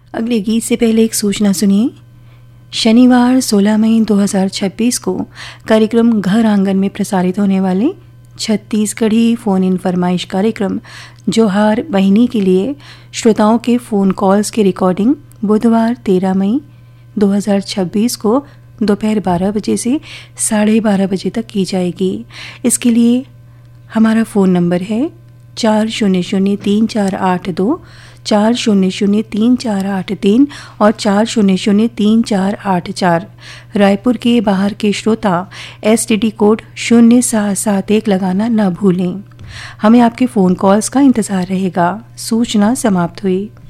अगले गीत से पहले एक सूचना सुनिए। शनिवार 16 मई 2026 को कार्यक्रम घर आंगन में प्रसारित होने वाले छत्तीसगढ़ी फ़ोन इन फरमाइश कार्यक्रम जोहार बहिनी के लिए श्रोताओं के फ़ोन कॉल्स की रिकॉर्डिंग बुधवार 13 मई 2026 को दोपहर 12 बजे से 12:30 बजे तक की जाएगी। इसके लिए हमारा फ़ोन नंबर है 400348 400348 और 400348 रायपुर के बाहर के श्रोता STD कोड 0771 लगाना न भूलें। हमें आपके फ़ोन कॉल्स का इंतज़ार रहेगा। सूचना समाप्त हुई।